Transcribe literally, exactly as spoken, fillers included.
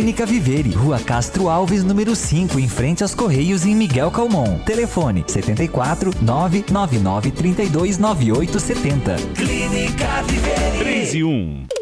Clínica Vivere, Rua Castro Alves, número cinco, em frente aos Correios, em Miguel Calmon. Telefone setenta e quatro, nove nove nove, trinta e dois, noventa e oito setenta. Clínica Vivere. três e um.